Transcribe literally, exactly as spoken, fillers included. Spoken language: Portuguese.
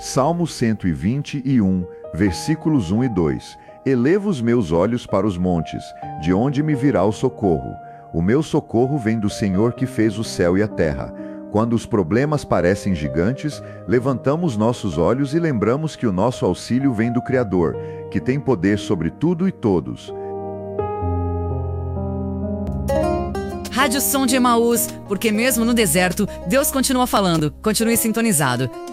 Salmo cento e vinte e um, versículos um e dois. Elevo os meus olhos para os montes, de onde me virá o socorro. O meu socorro vem do Senhor que fez o céu e a terra. Quando os problemas parecem gigantes, levantamos nossos olhos e lembramos que o nosso auxílio vem do Criador, que tem poder sobre tudo e todos. Rádio Som de Emaús, porque mesmo no deserto, Deus continua falando. Continue sintonizado.